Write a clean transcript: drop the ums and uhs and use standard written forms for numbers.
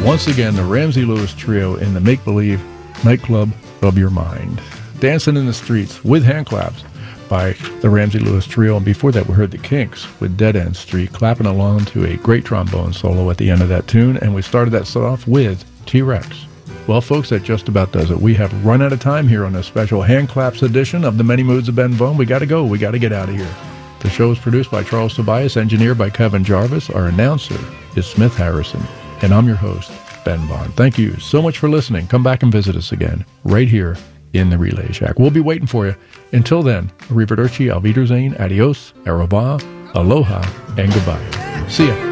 Once again, the Ramsey Lewis Trio in the make-believe nightclub of your mind. Dancing in the Streets with hand claps by the Ramsey Lewis Trio. And before that, we heard the Kinks with Dead End Street clapping along to a great trombone solo at the end of that tune. And we started that set off with T-Rex. Well, folks, that just about does it. We have run out of time here on this special hand claps edition of the Many Moods of Ben Vaughn. We got to go. We got to get out of here. The show is produced by Charles Tobias, engineered by Kevin Jarvis. Our announcer is Smith Harrison. And I'm your host, Ben Vaughn. Thank you so much for listening. Come back and visit us again right here in the Relay Shack. We'll be waiting for you. Until then, arrivederci, auf Wiedersehen, adios, au revoir, aloha, and goodbye. See ya.